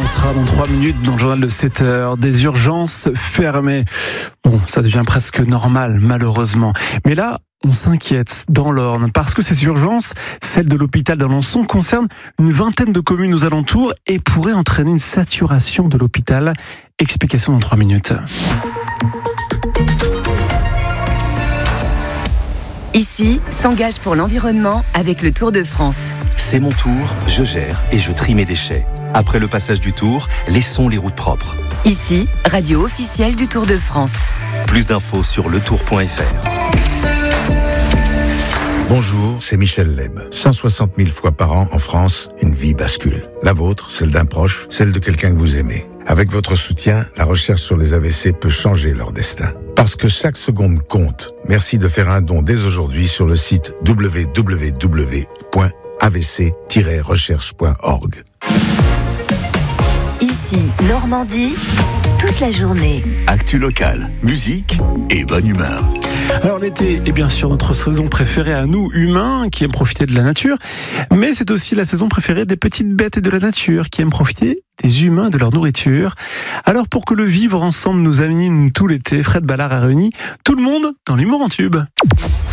sera dans 3 minutes dans le journal de 7h. Des urgences fermées. Bon, ça devient presque normal, malheureusement. Mais là, on s'inquiète dans l'Orne parce que ces urgences, celles de l'hôpital d'Alençon, concernent une vingtaine de communes aux alentours et pourraient entraîner une saturation de l'hôpital. Explication dans 3 minutes. Ici, s'engage pour l'environnement avec le Tour de France. C'est mon tour, je gère et je trie mes déchets. Après le passage du Tour, laissons les routes propres. Ici, radio officielle du Tour de France. Plus d'infos sur letour.fr. Bonjour, c'est Michel Leb. 160 000 fois par an en France, une vie bascule. La vôtre, celle d'un proche, celle de quelqu'un que vous aimez. Avec votre soutien, la recherche sur les AVC peut changer leur destin. Parce que chaque seconde compte. Merci de faire un don dès aujourd'hui sur le site www.avc-recherche.org. Ici, Normandie, toute la journée. Actu locale, musique et bonne humeur. Alors l'été est bien sûr notre saison préférée à nous, humains, qui aiment profiter de la nature. Mais c'est aussi la saison préférée des petites bêtes et de la nature, qui aiment profiter des humains et de leur nourriture. Alors pour que le vivre ensemble nous anime tout l'été, Fred Ballard a réuni tout le monde dans l'humour en tube.